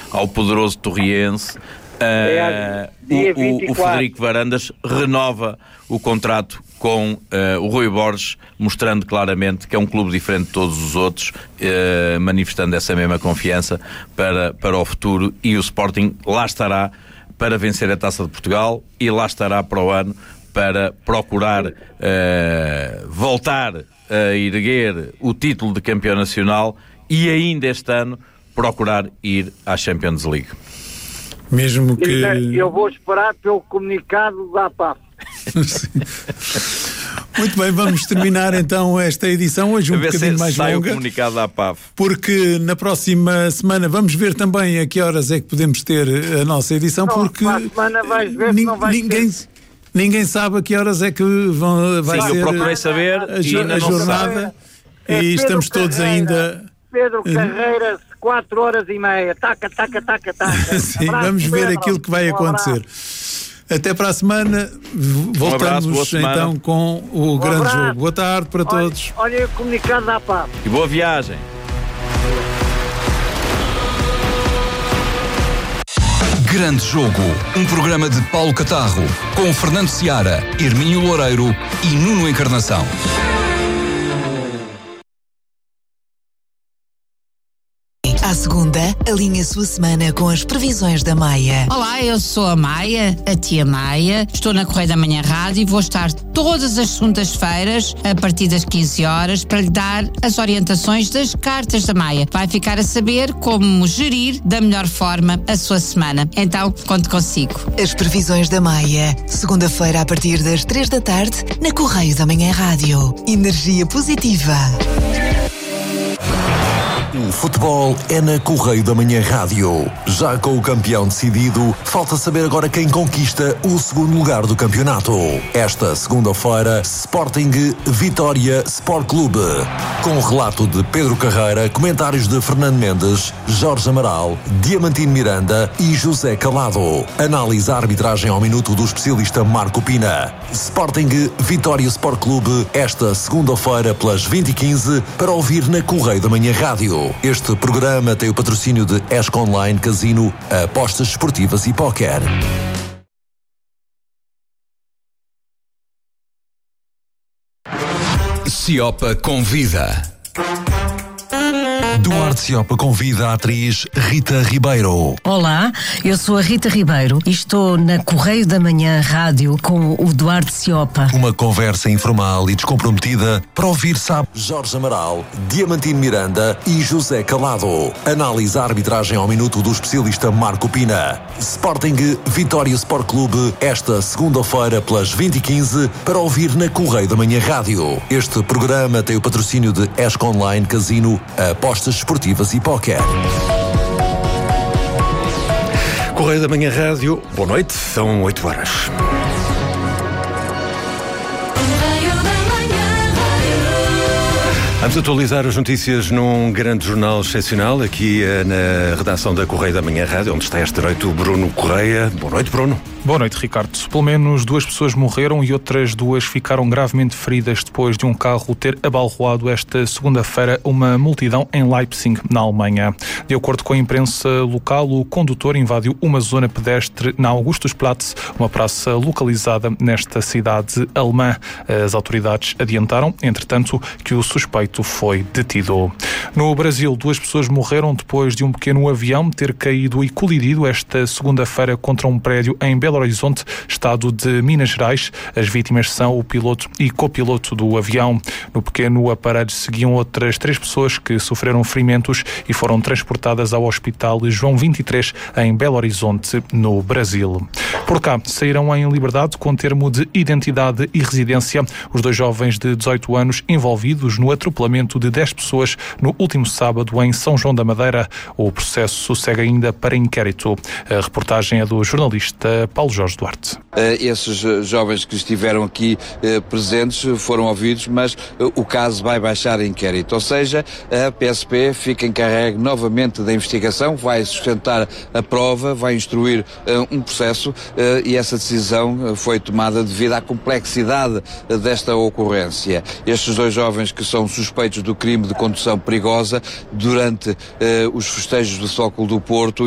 ao poderoso Torriense. O Frederico Varandas renova o contrato com o Rui Borges, mostrando claramente que é um clube diferente de todos os outros, manifestando essa mesma confiança para o futuro, e o Sporting lá estará para vencer a Taça de Portugal e lá estará para o ano para procurar voltar a erguer o título de campeão nacional e ainda este ano procurar ir à Champions League. Mesmo que... Eu vou esperar pelo comunicado da APAF. Muito bem, vamos terminar então esta edição, hoje um bocadinho mais longa, o comunicado da APAF. Porque na próxima semana vamos ver também a que horas é que podemos ter a nossa edição, não, porque para a semana vais ver se não vai ninguém sabe a que horas é que vai ser eu procurei saber a jornada e estamos todos Carreira, ainda... Pedro Carreira, 4h30, taca. Sim, vamos ver aquilo que vai acontecer. Até para a semana, voltamos então com o grande jogo. Boa tarde para todos. Olha o comunicado da APAP. E boa viagem. Grande Jogo, um programa de Paulo Catarro, com Fernando Seara, Hermínio Loureiro e Nuno Encarnação. À segunda, alinhe a sua semana com as previsões da Maia. Olá, eu sou a Maia, a tia Maia. Estou na Correio da Manhã Rádio e vou estar todas as segundas-feiras, a partir das 15 horas, para lhe dar as orientações das cartas da Maia. Vai ficar a saber como gerir da melhor forma a sua semana. Então, conto consigo. As previsões da Maia. Segunda-feira, a partir das 3 da tarde, na Correio da Manhã Rádio. Energia positiva. O futebol é na Correio da Manhã Rádio. Já com o campeão decidido, falta saber agora quem conquista o segundo lugar do campeonato. Esta segunda-feira, Sporting Vitória Sport Clube. Com o relato de Pedro Carreira, comentários de Fernando Mendes, Jorge Amaral, Diamantino Miranda e José Calado. Análise à arbitragem ao minuto do especialista Marco Pina. Sporting Vitória Sport Clube, esta segunda-feira pelas 20h15, para ouvir na Correio da Manhã Rádio. Este programa tem o patrocínio de ESC Online Casino, apostas esportivas e póquer. Ciopa convida. Duarte Ciopa convida a atriz Rita Ribeiro. Olá, eu sou a Rita Ribeiro e estou na Correio da Manhã Rádio com o Duarte Ciopa. Uma conversa informal e descomprometida para ouvir, sabe, Jorge Amaral, Diamantino Miranda e José Calado. Análise à arbitragem ao minuto do especialista Marco Pina. Sporting Vitória Sport Clube, esta segunda-feira pelas 20h15, para ouvir na Correio da Manhã Rádio. Este programa tem o patrocínio de ESC Online Casino, apostas esportivas e póquer. Correio da Manhã Rádio, boa noite, são 8 horas. Vamos atualizar as notícias num grande jornal excepcional, aqui na redação da Correio da Manhã Rádio, onde está esta noite o Bruno Correia. Boa noite, Bruno. Boa noite, Ricardo. Pelo menos 2 pessoas morreram e outras 2 ficaram gravemente feridas depois de um carro ter abalroado esta segunda-feira uma multidão em Leipzig, na Alemanha. De acordo com a imprensa local, o condutor invadiu uma zona pedestre na Augustusplatz, uma praça localizada nesta cidade alemã. As autoridades adiantaram, entretanto, que o suspeito foi detido. No Brasil, 2 pessoas morreram depois de um pequeno avião ter caído e colidido esta segunda-feira contra um prédio em Belo Horizonte, estado de Minas Gerais. As vítimas são o piloto e copiloto do avião. No pequeno aparelho seguiam outras 3 pessoas que sofreram ferimentos e foram transportadas ao Hospital João 23 em Belo Horizonte, no Brasil. Por cá, saíram em liberdade com termo de identidade e residência os 2 jovens de 18 anos envolvidos no atropelamento de 10 pessoas no último sábado em São João da Madeira. O processo segue ainda para inquérito. A reportagem é do jornalista Paulo Jorge Duarte. Esses jovens que estiveram aqui presentes foram ouvidos, mas o caso vai baixar a inquérito. Ou seja, a PSP fica encarregue novamente da investigação, vai sustentar a prova, vai instruir um processo e essa decisão foi tomada devido à complexidade desta ocorrência. Estes 2 jovens que são suspeitos do crime de condução perigosa durante os festejos do Sócolo do Porto